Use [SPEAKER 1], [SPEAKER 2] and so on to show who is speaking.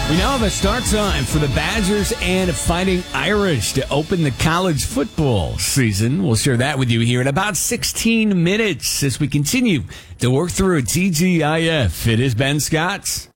[SPEAKER 1] We now have a start time for the Badgers and Fighting Irish to open the college football season. We'll share that with you here in about 16 minutes as we continue to work through TGIF. It is Ben Scott.